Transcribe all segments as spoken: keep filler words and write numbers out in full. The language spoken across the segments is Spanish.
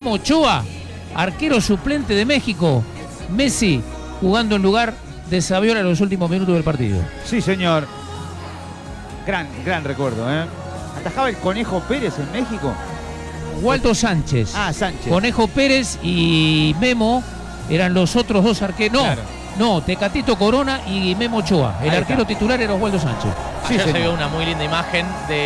Memo Ochoa, arquero suplente de México. Messi jugando en lugar de Saviola en los últimos minutos del partido. Sí, señor. Gran, gran recuerdo, ¿eh? ¿Atajaba el Conejo Pérez en México? Waldo Sánchez. Ah, Sánchez. Conejo Pérez y Memo eran los otros dos arqueros. No, Claro. no, Tecatito Corona y Memo Ochoa. El Ahí arquero está. titular era Oswaldo Sánchez. Sí, Ayer se señor. vio una muy linda imagen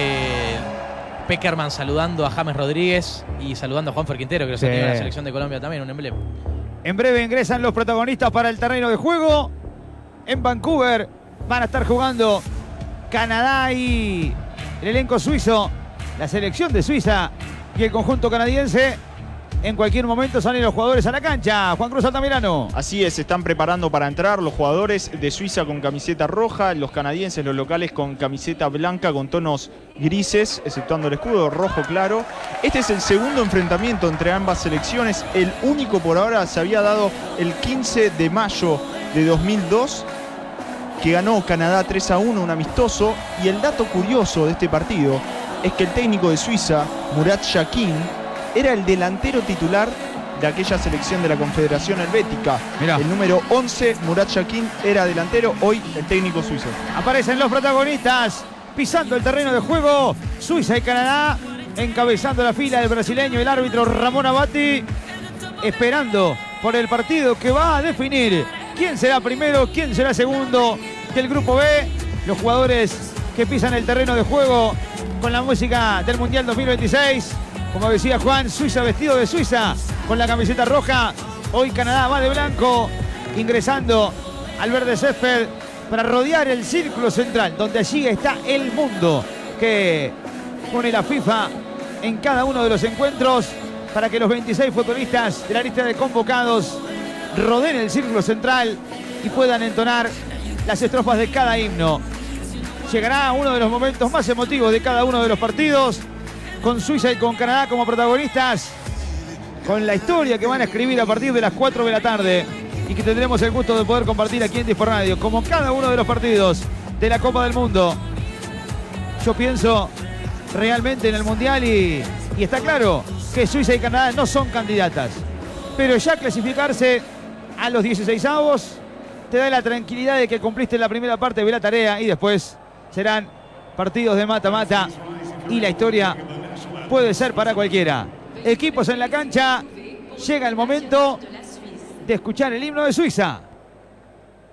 de Peckerman saludando a James Rodríguez y saludando a Juanfer Quintero, que lo Sí. tiene la selección de Colombia también, un emblema. En breve ingresan los protagonistas para el terreno de juego. En Vancouver van a estar jugando Canadá y el elenco suizo, la selección de Suiza y el conjunto canadiense. En cualquier momento salen los jugadores a la cancha. Juan Cruz Altamirano. Así es, se están preparando para entrar los jugadores de Suiza con camiseta roja, los canadienses, los locales con camiseta blanca con tonos grises, exceptuando el escudo rojo claro. Este es el segundo enfrentamiento entre ambas selecciones. El único por ahora se había dado el quince de mayo de dos mil dos, que ganó Canadá tres a uno, un amistoso. Y el dato curioso de este partido es que el técnico de Suiza, Murat Yakin, era el delantero titular de aquella selección de la Confederación Helvética. Mirá. El número once, Murat Yakin, era delantero, hoy el técnico suizo. Aparecen los protagonistas pisando el terreno de juego. Suiza y Canadá encabezando la fila del brasileño, el árbitro Ramón Abati, esperando por el partido que va a definir quién será primero, quién será segundo del grupo B. Los jugadores que pisan el terreno de juego con la música del Mundial dos mil veintiséis. Como decía Juan, Suiza vestido de Suiza con la camiseta roja. Hoy Canadá va de blanco, ingresando al verde césped para rodear el círculo central, donde allí está el mundo que pone la FIFA en cada uno de los encuentros para que los veintiséis futbolistas de la lista de convocados rodeen el círculo central y puedan entonar las estrofas de cada himno. Llegará uno de los momentos más emotivos de cada uno de los partidos, con Suiza y con Canadá como protagonistas, con la historia que van a escribir a partir de las cuatro de la tarde y que tendremos el gusto de poder compartir aquí en Dispor Radio, como cada uno de los partidos de la Copa del Mundo. Yo pienso realmente en el Mundial y, y está claro que Suiza y Canadá no son candidatas, pero ya clasificarse a los dieciseisavos te da la tranquilidad de que cumpliste la primera parte de la tarea y después serán partidos de mata-mata y la historia puede ser para cualquiera. Equipos en la cancha, llega el momento de escuchar el himno de Suiza.